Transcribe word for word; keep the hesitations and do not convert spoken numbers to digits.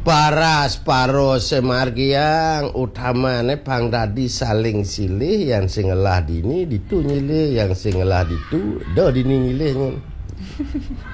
Paras paro semargi yang utama ne pang dadi saling silih yang singelah dini ditu nyilih yang singelah ditu do dini nyilih.